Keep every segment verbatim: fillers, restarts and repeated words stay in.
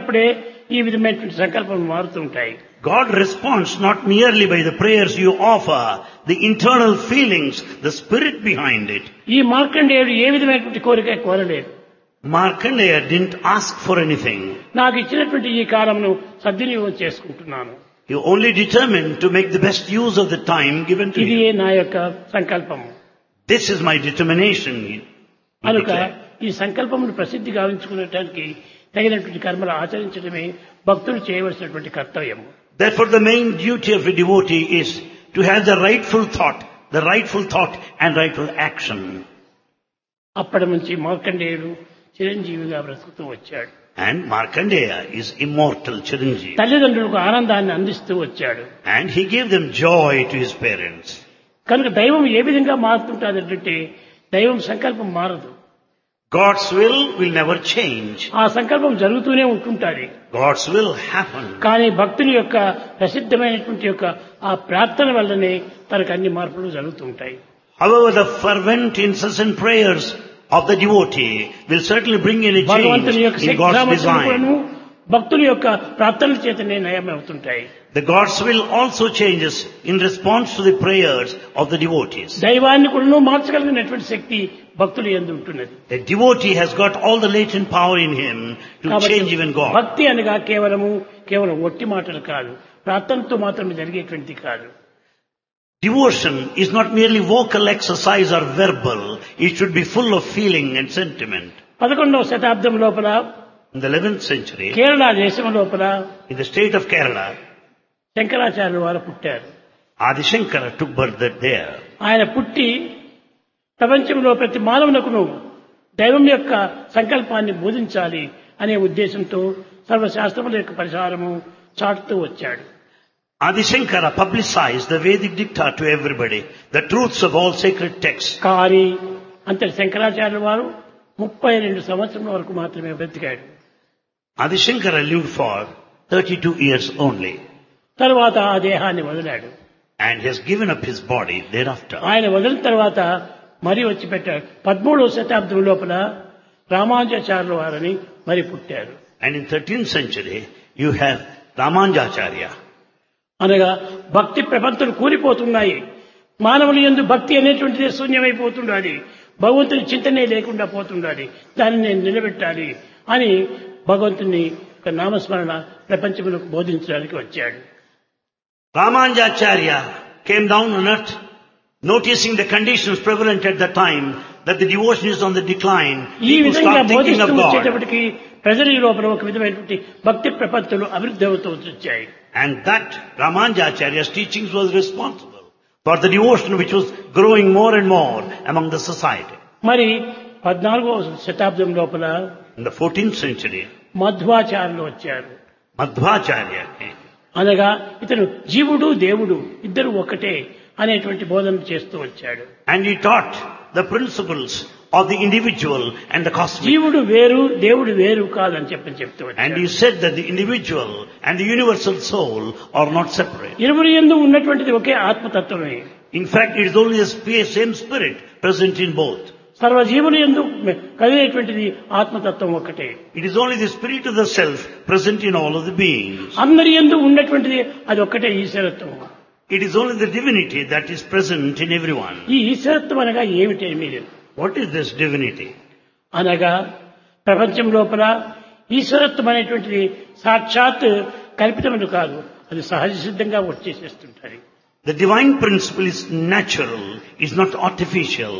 చేసినప్పుడే ఈ విధమైనటువంటి సంకల్పం మారుతుంటాయి. God responds not merely by the prayers you offer, the internal feelings, the spirit behind it. ఈ మార్కండేయుడు ఏ విధమైనటువంటి కోరిక కోరలేదు. Markandeya didn't ask for anything. నాకు ఇచ్చినటువంటి ఈ కాలంను సద్వినియోగం చేసుకుంటున్నాను. He only determined to make the best use of the time given to ఇది him. నా యొక్క సంకల్పం. This is my determination. he కనుక declared. ఈ సంకల్పమును ప్రసిద్ధి గావించుకునేటానికి తగినటువంటి కర్మలు ఆచరించడమే భక్తులు చేయవలసినటువంటి కర్తవ్యం. Therefore the main duty of a devotee is to have the rightful thought, the rightful thought and rightful action. అప్పటి నుంచి మార్కండేయుడు చిరంజీవిగా బ్రతుకుతూ వచ్చాడు. And Markandeya is immortal Chiranjeevi. తల్లిదండ్రులకు ఆనందాన్ని అందిస్తూ వచ్చాడు. And he gave them joy to his parents. కనుక దైవం ఏ విధంగా మారుతుంటాదంటే దైవం సంకల్పం మారదు. God's will will never change. ఆ సంకల్పం జరుగుతూనే ఉంటుంటాది. God's will happen. కానీ భక్తుని యొక్క ప్రసిద్ధమైనటువంటి యొక్క ఆ ప్రార్థన వల్లనే తనకు అన్ని మార్పులు జరుగుతుంటాయి. However, the fervent incessant prayers of the devotee will certainly bring any change భగవంతుని యొక్క in God's శక్తిసామర్థ్యములను design. భక్తుని యొక్క ప్రార్థనల చేతనే నయమవుతుంటాయి. The God's will also changes in response to the prayers of the devotees. దైవాన్ని కూడా మార్చగలిగినటువంటి శక్తి భక్తులు యందు ఉంటున్నది. The devotee has got all the latent power in him to కాబట్టి change even God. భక్తి అనగా కేవలము కేవలం ఒట్టి మాటలు కాదు, ప్రార్థనతో మాత్రమే జరిగేటువంటిది కాదు. Devotion is not merely vocal exercise or verbal. It should be full of feeling and sentiment. పదకొండవ శతాబ్దం లోపల In the eleventh century, Kerala దేశం లోపల in the state of Kerala, శంకరాచార్యుల వారు పుట్టారు. Adi Shankara took birth there. ఆయన పుట్టి ప్రపంచంలో ప్రతి మానవునకును దైవం యొక్క సంకల్పాన్ని బోధించాలి అనే ఉద్దేశంతో సర్వశాస్త్రముల యొక్క పరిసారము చాటుతూ వచ్చాడు. Adi Shankara publicized the Vedic dicta to everybody, the truths of all sacred texts. కానీ అంతటి శంకరాచార్యుల వారు ముప్పై రెండు సంవత్సరాల వరకు మాత్రమే బ్రతికాడు. Adi Shankara lived for thirty-two years only, తర్వాత ఆ దేహాన్ని వదిలాడు. and he has given up his body thereafter. ఆయన వదిలిన తర్వాత మరి వచ్చి పెట్టాడు. పదమూడవ శతాబ్దం లోపల రామానుజాచార్యుల వారని మరి పుట్టారు. And in thirteenth century, you have Ramanujacharya. అనగా భక్తి ప్రపంచలు కూలిపోతున్నాయి. మానవుని యందు భక్తి అనేటువంటిది శూన్యమైపోతుండాలి. భగవంతుని చింతనే లేకుండా పోతుండాలి. దాన్ని నేను నిలబెట్టాలి అని భగవంతుని యొక్క నామస్మరణ ప్రపంచములకు బోధించడానికి వచ్చాడు. Ramanujacharya came down on earth, noticing the conditions prevalent at the time, that the devotion is on the decline. ఈ People విధంగా start thinking బోధిస్తూ of God. వచ్చేటప్పటికి ప్రజల లోపల ఒక విధమైనటువంటి భక్తి ప్రపంచలు అభివృద్ధి అవుతూ వచ్చాయి. And that Ramanujacharya's teachings was responsible for the devotion which was growing more and more among the society. మరి పద్నాలుగవ శతాబ్దం లోపల In the fourteenth century, మధ్వాచార్యులు వచ్చారు. Madhvacharya came. అనగా ఇతను జీవుడు దేవుడు ఇద్దరు ఒకటే అనేటువంటి బోధన చేస్తూ వచ్చాడు. And he taught the principles of the individual and the cosmic. జీవుడు వేరు దేవుడు వేరు కాదని చెప్పని చెప్తూ And వచ్చాడు. he said that the individual and the universal soul are not separate. ఇరువురి యందు ఉన్నటువంటిది ఒకే ఆత్మతత్వమే. In fact, it is only the sp- same spirit present in both. సర్వజీవుల యందు కలిగేటువంటిది ఆత్మతత్వం ఒకటే. It is only the spirit of the self present in all of the beings. అందరి యందు ఉన్నటువంటిది అది ఒక్కటే ఈశ్వరత్వం. It is only the divinity that is present in everyone. ఈ ఈశ్వరత్వం అనగా ఏమిటి మీరు? What is this divinity? అనగా ప్రపంచం లోపల ఈశ్వరత్వం అనేటువంటిది సాక్షాత్ కల్పితమని కాదు, అది సహజ సిద్ధంగా వచ్చేసేస్తుంటారు. The divine principle is natural, is not artificial.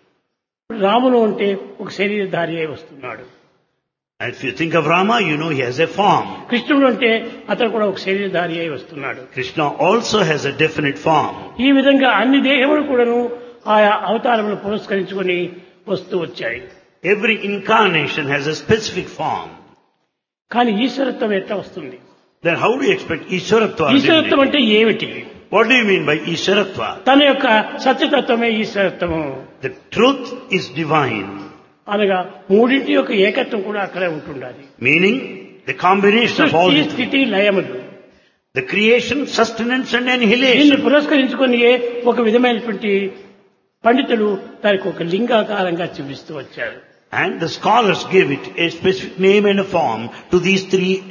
రాముడు అంటే ఒక శరీరధారి అయి వస్తున్నాడు. And if you think of Rama, you know he has a form. కృష్ణుడు అంటే అతను కూడా ఒక శరీరధారి అయి వస్తున్నాడు. Krishna also has a definite form. ఈ విధంగా అన్ని దేహములు కూడాను ఆయా అవతారములు పురస్కరించుకొని వస్తూ వచ్చాయి. Every incarnation has a specific form. కానీ ఈశ్వరత్వం ఎట్లా వస్తుంది? Then how do you expect Ishwaratva? ఈశ్వరత్వం అంటే ఏమిటి? What do you mean by Ishwaratva? తన యొక్క సత్యతత్వమే ఈశ్వరత్వము. The truth is divine. అనగా మూడింటి యొక్క ఏకత్వం కూడా అక్కడే ఉంటుండాలి. Meaning the combination of all సృష్టి the, స్థితి లయములు the creation, sustenance and దీన్ని annihilation. పురస్కరించుకొని ఒక విధమైనటువంటి పండితులు దానికి ఒక లింగాకారంగా చూపిస్తూ వచ్చారు. And the scholars gave it a specific name and a form to these three